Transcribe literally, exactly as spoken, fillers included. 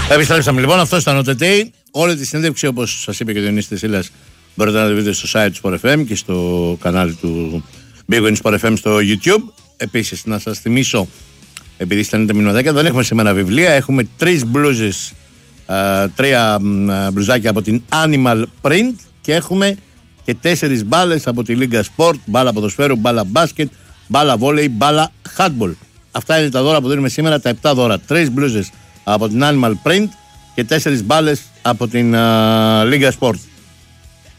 Επιστρέψαμε λοιπόν, αυτό ήταν ο ΤΕΤΕΙ. Όλη τη συνέντευξη, όπως σας είπε και ο Διονύσης Τεσίλας, μπορείτε να τη δείτε στο site του Sport εφ εμ και στο κανάλι του Big Win Sport εφ εμ στο YouTube. Επίσης, να σας θυμίσω, επειδή στέλνετε μηνυματάκια, δεν έχουμε σήμερα βιβλία. Έχουμε τρεις μπλούζες, α, τρία α, μπλουζάκια από την Animal Print και έχουμε και τέσσερις μπάλες από τη Λίγκα Sport. Μπάλα ποδοσφαίρου, μπάλα μπάσκετ, μπάλα βόλεϊ, μπάλα handball. Αυτά είναι τα δώρα που δίνουμε σήμερα, τα επτά δώρα. Τρεις μπλούζες από την Animal Print και τέσσερις μπάλες από την Λίγκα Sport.